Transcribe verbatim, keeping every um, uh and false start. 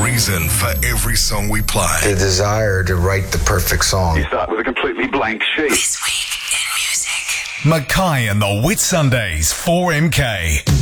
reason for every song we play. The desire to write the perfect song. You start with a completely blank sheet. This week in music. Mackay and the Whitsundays, four M K.